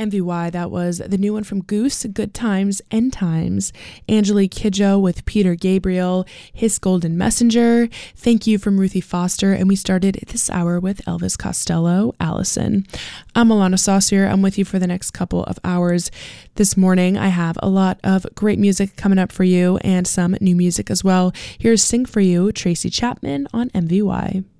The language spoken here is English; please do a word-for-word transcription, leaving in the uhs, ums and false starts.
M V Y, that was the new one from Goose, Good Times, End Times. Angelique Kidjo with Peter Gabriel, His Golden Messenger. Thank You from Ruthie Foster. And we started this hour with Elvis Costello, Allison. I'm Alana Saucier. I'm with you for the next couple of hours. This morning, I have a lot of great music coming up for you and some new music as well. Here's Sing For You, Tracy Chapman on M V Y.